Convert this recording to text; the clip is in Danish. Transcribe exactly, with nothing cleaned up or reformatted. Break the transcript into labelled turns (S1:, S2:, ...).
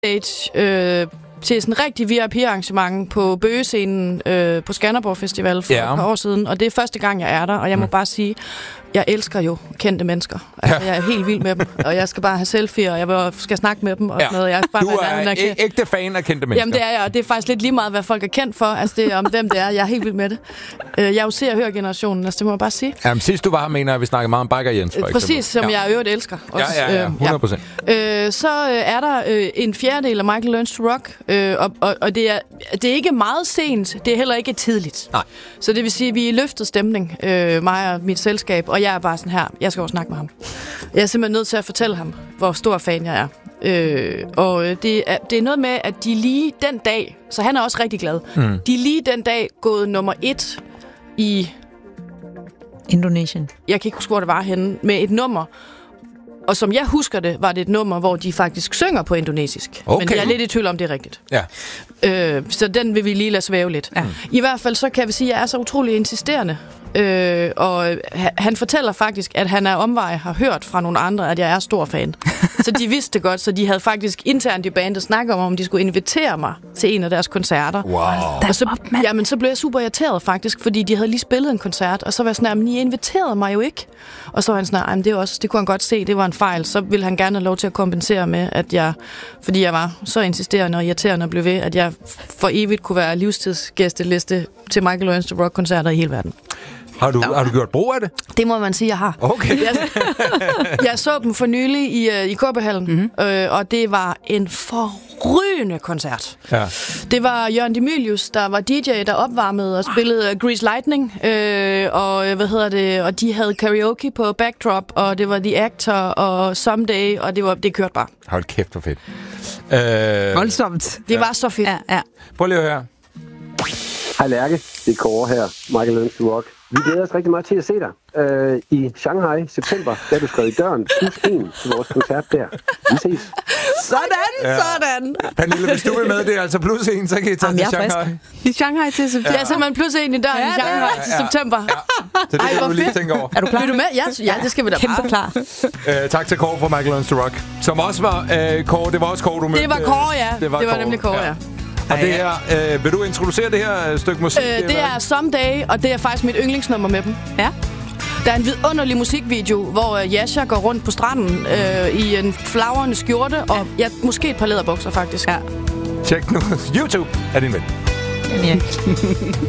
S1: stage øh, til sådan en rigtig V I P-arrangement på Bøgescenen øh, på Skanderborg Festival for ja. et par år siden. Og det er første gang, jeg er der, og jeg må mm. bare sige, jeg elsker jo kendte mennesker. Altså, ja. Jeg er helt vild med dem, og jeg skal bare have selfie, og jeg skal snakke med dem og ja. sådan noget. Jeg bare
S2: du er nærmere, æ- ægte fan af kendte mennesker.
S1: Jamen, det er jeg, og det er faktisk lidt lige meget, hvad folk er kendt for. Altså, det er om hvem det er. Jeg er helt vild med det. Jeg er jo ser og hører generationen, altså, det må jeg bare sige.
S2: Jamen, sidst du var her, mener jeg, vi snakkede meget om Bakker Jens, for
S1: Præcis,
S2: eksempel.
S1: som
S2: ja.
S1: jeg i øvrigt elsker. Også.
S2: Ja, ja, ja, hundrede procent.
S1: Ja. Øh, så er der øh, en fjerdedel af Michael Learns to Rock, øh, og, og, og det, er, det er ikke meget sent, det er heller ikke tidligt.
S2: Nej.
S1: Så det vil sige, at vi er i løftet stemning, øh, mig og mit selskab, og jeg er bare sådan her, jeg skal også snakke med ham. Jeg er simpelthen nødt til at fortælle ham, hvor stor fan jeg er. Øh, og det er, det er noget med, at de lige den dag, så han er også rigtig glad, mm. de lige den dag gået nummer et i
S3: Indonesien.
S1: Jeg kan ikke huske, hvor det var henne, med et nummer. Og som jeg husker det, var det et nummer, hvor de faktisk synger på indonesisk.
S2: Okay.
S1: Men jeg er lidt i tvivl om, det er rigtigt.
S2: Ja.
S1: Øh, så den vil vi lige lade svæve lidt. Ja. I hvert fald så kan vi sige, at jeg er så utrolig insisterende. Øh, og han fortæller faktisk, at han af omveje har hørt fra nogle andre, at jeg er stor fan. Så de vidste det godt, så de havde faktisk internt i bandet snakket om, om de skulle invitere mig til en af deres koncerter.
S2: Wow.
S1: Og så, jamen, så blev jeg super irriteret faktisk, fordi de havde lige spillet en koncert, og så var jeg sådan, at I inviterede mig jo ikke. Og så var han sådan, at det, også, det kunne han godt se, det var en fejl. Så ville han gerne have lov til at kompensere med, at jeg, fordi jeg var så insisterende og irriterende og blev ved, at jeg for evigt kunne være livstidsgæsteliste til Michael Learns to Rock-koncerter i hele verden.
S2: Har du, har du gjort brug af det?
S1: Det må man sige, jeg har.
S2: Okay.
S1: Jeg, jeg så dem for nylig i, uh, i Kåbehallen, mm-hmm. øh, og det var en forrygende koncert.
S2: Ja.
S1: Det var Jørgen Demilius, der var D J, der opvarmede og spillede uh, Grease Lightning, øh, og hvad hedder det, og de havde karaoke på backdrop, og det var The Actor og Someday, og det var det kørte bare.
S2: Hold kæft, hvor fedt. Øh,
S3: Voldsomt.
S1: Det ja. var så fedt.
S3: Ja, ja.
S2: Prøv lige at høre.
S4: Hej Lærke, det er Kåre her, Michael Learns to Rock. Vi glæder os rigtig meget til at se dig øh, i Shanghai i september, da du skrev i døren plus en til vores koncert der. Vi ses.
S1: Sådan, ja. sådan.
S2: Pernille, hvis du vil med, det er altså plus en, så kan I tage Jamen, til Shanghai.
S3: I Shanghai til september.
S1: Ja, ja så man plus en i døren ja, i Shanghai ja, ja. til september. Ja.
S2: Så det kan du lige fedt. tænke over.
S3: Er du klar?
S1: Er du med? Ja, ja, det skal vi da
S3: Kæmpe
S1: bare.
S3: klar.
S2: uh, tak til Kåre fra Michael Learns to Rock. Som også var uh, Kåre, det var også Kåre, du mødte.
S1: Det var Kåre, ja.
S2: Det var,
S1: det var
S2: Kåre.
S1: nemlig Kåre, ja. ja.
S2: Og det her, øh, vil du introducere det her stykke musik?
S1: Øh, det er Someday, og det er faktisk mit yndlingsnummer med dem.
S3: Ja.
S1: Der er en vidunderlig musikvideo, hvor uh, Yasha går rundt på stranden øh, i en flagrende skjorte, ja. og ja, måske et par læderbukser, faktisk.
S3: Ja.
S2: Tjek nu. YouTube er din ven.
S3: Ja.